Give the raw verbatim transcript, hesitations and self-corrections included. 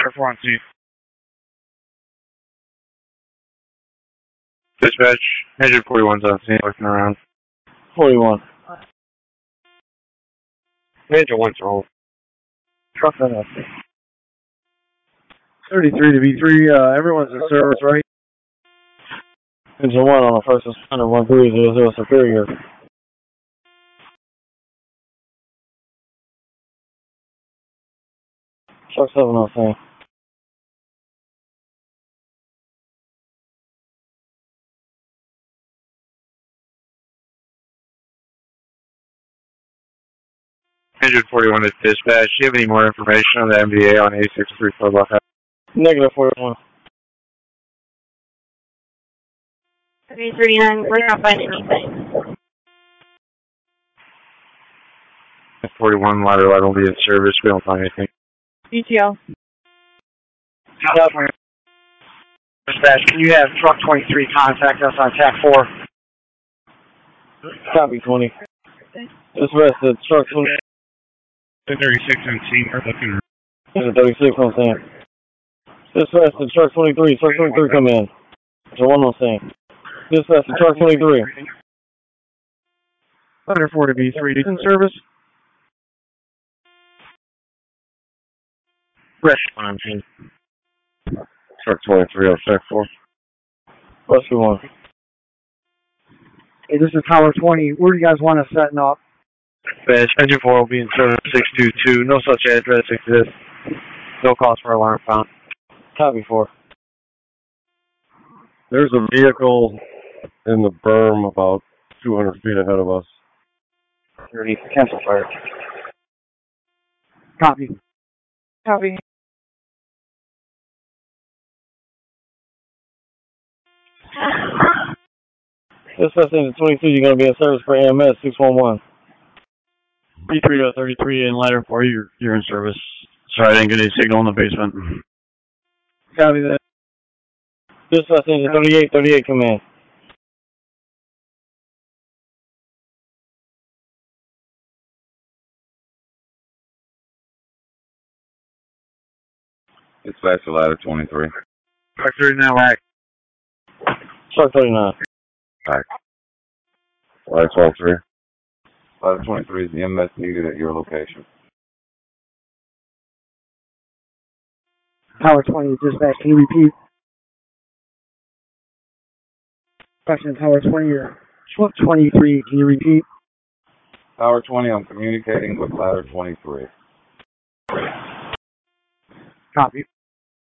ladder four on scene. Dispatch, engine forty-one's on scene, looking around. forty-one. Engine one's roll. Truck on that scene. thirty-three to B three, uh, everyone's in service, right? Engine one on the first responder, one three zero zero Superior. Truck seven on scene. Engine forty-one is dispatch. Do you have any more information on the M V A on A six three four Buckeye? Negative forty-one. three thirty-nine, we're not finding anything. forty-one, ladder light will be in service. We don't find anything. E T L. Dispatch, can you have truck twenty-three contact us on T A C four? Copy twenty. Just rested. Truck twenty. thirty-six on scene, we're looking. thirty-six on scene. Just rested. Truck twenty-three. Truck twenty-three come in. So one on scene. Just rested. Truck twenty-three. Ladder four to B three, in service. Rest on scene. Truck twenty-three on check four. Rescue one. Hey, this is Tower twenty. Where do you guys want us setting up? Dispatch, engine four will be in service six two two. No such address exists. No cause for alarm found. Copy four. There's a vehicle in the berm about two hundred feet ahead of us. thirty. Cancel fire. Copy. Copy. This is engine twenty-two. You're going to be in service for A M S six one one. B three to thirty-three in ladder four, you're, you're in service. Sorry, I didn't get any signal in the basement. Copy that. This is engine thirty-eight. thirty-eight come in. It's back to ladder twenty-three. Truck thirty-nine, whack. Truck thirty-nine. Back. Ladder twenty-three. Ladder twenty-three is the M S needed at your location. Tower twenty, dispatch, can you repeat? Question, Tower twenty or truck twenty-three, can you repeat? Tower twenty, I'm communicating with ladder twenty-three. Copy.